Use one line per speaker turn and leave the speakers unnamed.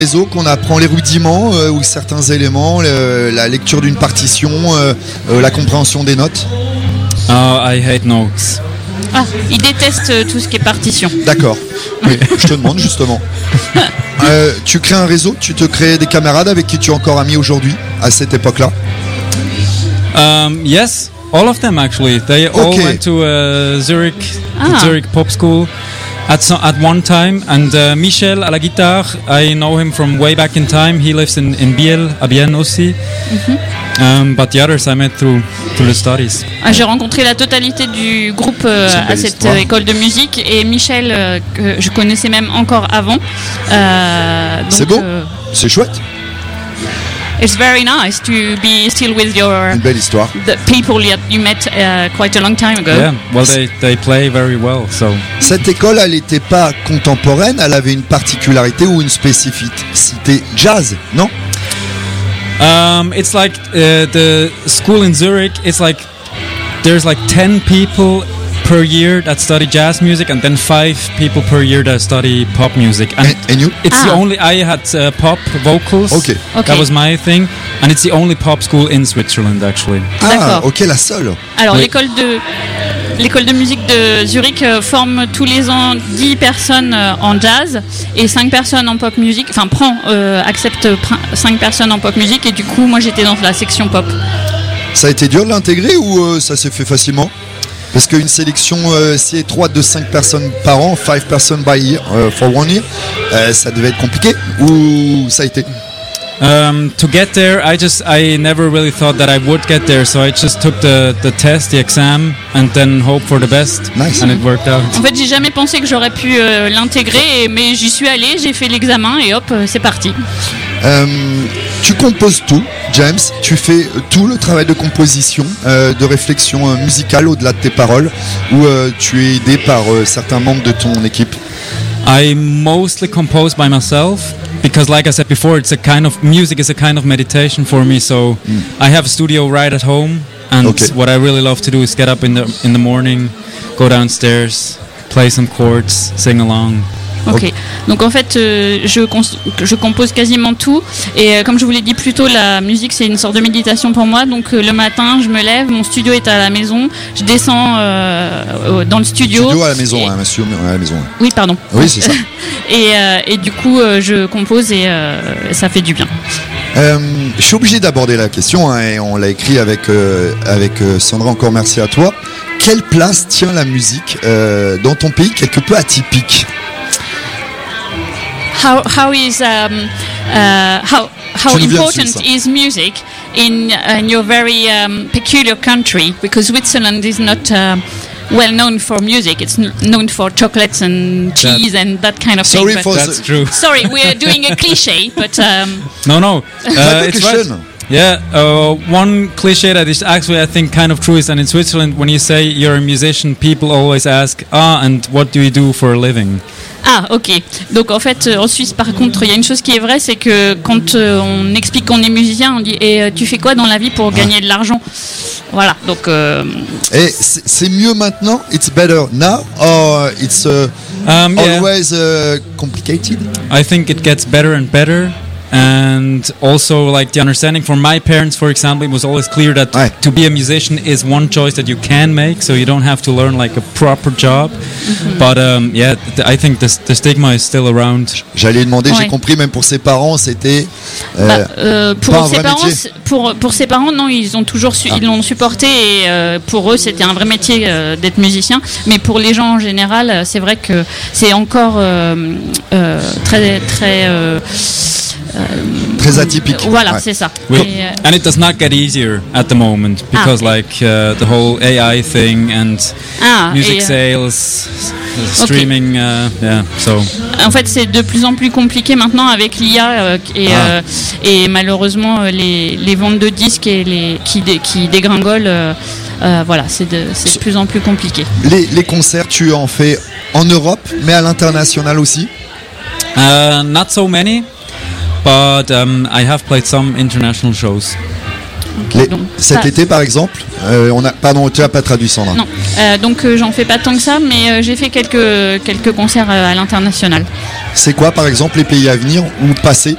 réseau qu'on apprend les rudiments ou certains éléments, la lecture d'une partition, la compréhension des notes?
I hate notes.
Ah, il déteste tout ce qui est partition.
D'accord. Oui, je te demande justement. Tu crées un réseau, tu te crées des camarades avec qui tu es encore ami aujourd'hui, à cette époque-là?
Yes, all of them actually. They all went to Zurich, the Zurich Pop School at one time. And Michel à la guitare, I know him from way back in time. He lives in Biel, à Bienne aussi. But the others I met through the studies.
J'ai rencontré la totalité du groupe à cette école de musique, et Michel que je connaissais même encore avant. Donc,
c'est beau, c'est chouette.
It's very nice to be still with
Une belle histoire.
the people you met quite a long time ago.
Yeah, well they play very well. So
cette école, elle n'était pas contemporaine, elle avait une particularité ou une spécificité jazz, non?
It's like the school in Zurich. It's like there's like 10 people per year that study jazz music, and then 5 people per year that study pop music.
And you?
It's the only. I had pop vocals.
Okay.
That was my thing, and it's the only pop school in Switzerland actually.
D'accord.
Ok, la seule.
Alors l'école de musique de Zurich forme tous les ans 10 personnes en jazz et 5 personnes en pop music. Enfin accepte 5 personnes en pop music, et du coup moi j'étais dans la section pop.
Ça a été dur de l'intégrer ou ça s'est fait facilement? Parce qu'une sélection si étroite de 5 personnes par an, 5 persons by year, for 1 year, ça devait être compliqué, ou ça a été?
To get there, I never really thought that I would get there, so I just took the test, the exam, and then hope for the best.
Nice.
And it worked out.
En fait, j'ai jamais pensé que j'aurais pu l'intégrer, mais j'y suis allée, j'ai fait l'examen et hop, c'est parti.
Tu composes tout, James, tu fais tout le travail de composition, de réflexion musicale au-delà de tes paroles, ou tu es aidé par certains membres de ton équipe?
I mostly compose by myself because, like I said before, music is a kind of meditation for me. So I have a studio right at home, and what I really love to do is get up in the morning, go downstairs, play some chords, sing along.
Ok, donc en fait je compose quasiment tout, et comme je vous l'ai dit plus tôt, la musique c'est une sorte de méditation pour moi. Donc le matin je me lève, mon studio est à la maison, je descends dans le studio.
Studio à la maison, hein, monsieur, à la maison.
Oui, pardon.
Oui, c'est ça.
et du coup je compose et ça fait du bien.
Je suis obligé d'aborder la question, hein, et on l'a écrit avec Sandra, encore merci à toi. Quelle place tient la musique dans ton pays quelque peu atypique?
How important is music in your very peculiar country? Because Switzerland is not well known for music. It's known for chocolates and cheese and that kind of thing.
That's true.
Sorry, we are doing a cliché, but
no, it's right. Yeah, one cliche that is actually, I think, kind of true is that in Switzerland, when you say you're a musician, people always ask, and what do you do for a living?
Ah, ok. Donc en fait, en Suisse, par contre, il y a une chose qui est vraie, c'est que quand on explique qu'on est musicien, on dit et tu fais quoi dans la vie pour gagner de l'argent? Voilà. Donc.
Et c'est mieux maintenant? It's better now, or it's always complicated?
I think it gets better and better. And also, like, the understanding from my parents, for example, it was always clear that to be a musician is one choice that you can make, so you don't have to learn like a proper job. But I think the stigma is still around.
J'allais demander, j'ai compris, même pour ses parents, c'était
pour ses parents, non, ils ont toujours ils l'ont supporté, et pour eux, c'était un vrai métier d'être musicien. Mais pour les gens en général, c'est vrai que c'est encore très
atypique.
Voilà, c'est ça.
And it does not get easier at the moment because the whole AI thing and music sales, streaming, so.
En fait, c'est de plus en plus compliqué maintenant avec l'IA et malheureusement les ventes de disques qui dégringolent. Voilà, c'est de plus en plus compliqué.
Les concerts, tu en fais en Europe, mais à l'international aussi?
Not so many. But I have played some international shows.
Cet été, par exemple, pardon, tu n'as pas traduit, Sandra.
Non, donc j'en fais pas tant que ça, mais j'ai fait quelques concerts à l'international.
C'est quoi, par exemple, les pays à venir ou passés?